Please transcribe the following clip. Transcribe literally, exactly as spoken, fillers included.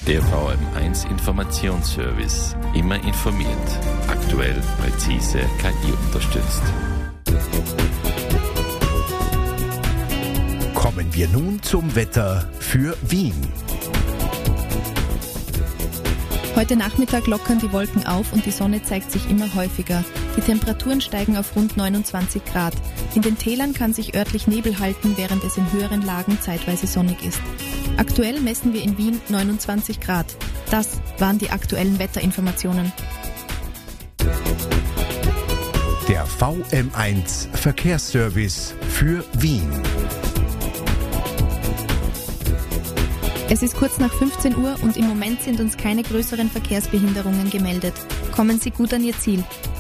Der V M eins Informationsservice. Immer informiert. Aktuell, präzise, K I unterstützt. Kommen wir nun zum Wetter für Wien. Heute Nachmittag lockern die Wolken auf und die Sonne zeigt sich immer häufiger. Die Temperaturen steigen auf rund neunundzwanzig Grad. In den Tälern kann sich örtlich Nebel halten, während es in höheren Lagen zeitweise sonnig ist. Aktuell messen wir in Wien neunundzwanzig Grad. Das waren die aktuellen Wetterinformationen. Der V M eins Verkehrsservice für Wien. Es ist kurz nach fünfzehn Uhr und im Moment sind uns keine größeren Verkehrsbehinderungen gemeldet. Kommen Sie gut an Ihr Ziel.